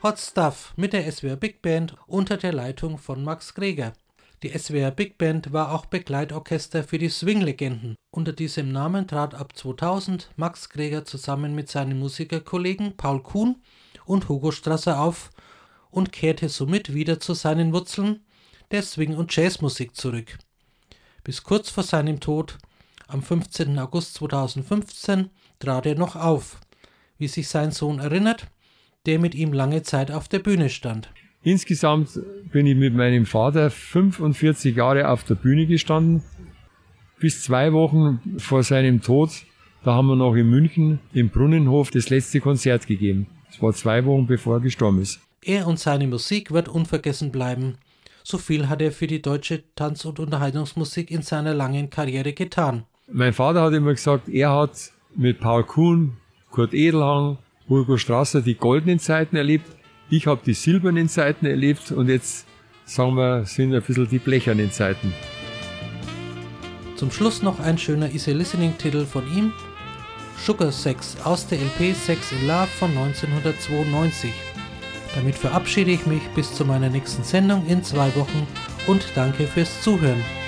Hot Stuff mit der SWR Big Band unter der Leitung von Max Greger. Die SWR Big Band war auch Begleitorchester für die Swing-Legenden. Unter diesem Namen trat ab 2000 Max Greger zusammen mit seinen Musikerkollegen Paul Kuhn und Hugo Strasser auf und kehrte somit wieder zu seinen Wurzeln der Swing- und Jazzmusik zurück. Bis kurz vor seinem Tod, am 15. August 2015, trat er noch auf, wie sich sein Sohn erinnert, der mit ihm lange Zeit auf der Bühne stand. Insgesamt bin ich mit meinem Vater 45 Jahre auf der Bühne gestanden. Bis 2 Wochen vor seinem Tod, da haben wir noch in München im Brunnenhof das letzte Konzert gegeben. Das war 2 Wochen bevor er gestorben ist. Er und seine Musik wird unvergessen bleiben. So viel hat er für die deutsche Tanz- und Unterhaltungsmusik in seiner langen Karriere getan. Mein Vater hat immer gesagt, er hat mit Paul Kuhn, Kurt Edelhang, Hugo Strasser die goldenen Zeiten erlebt. Ich habe die silbernen Zeiten erlebt und jetzt, sagen wir, sind ein bisschen die blechernen Zeiten. Zum Schluss noch ein schöner Easy Listening-Titel von ihm, Sugar Sex aus der LP Sex in Love von 1992. Damit verabschiede ich mich bis zu meiner nächsten Sendung in 2 Wochen und danke fürs Zuhören.